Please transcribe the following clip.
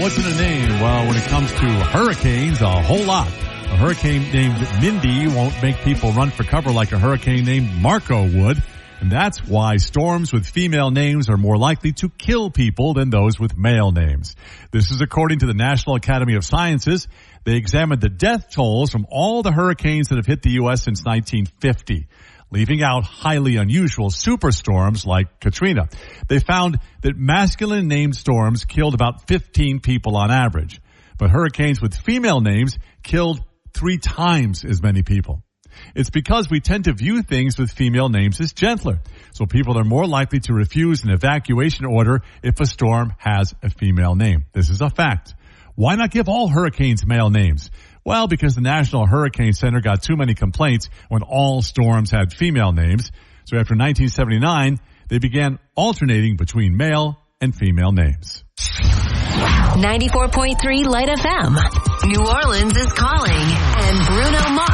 what's in a name? Well, when it comes to hurricanes, a whole lot. A hurricane named Mindy won't make people run for cover like a hurricane named Marco would. And that's why storms with female names are more likely to kill people than those with male names. This is according to the National Academy of Sciences. They examined the death tolls from all the hurricanes that have hit the U.S. since 1950. Leaving out highly unusual superstorms like Katrina. They found that masculine named storms killed about 15 people on average, but hurricanes with female names killed 3 times as many people. It's because we tend to view things with female names as gentler, so people are more likely to refuse an evacuation order if a storm has a female name. This is a fact. Why not give all hurricanes male names? Well, because the National Hurricane Center got too many complaints when all storms had female names. So after 1979, they began alternating between male and female names. 94.3 Light FM. New Orleans is calling, and Bruno Mars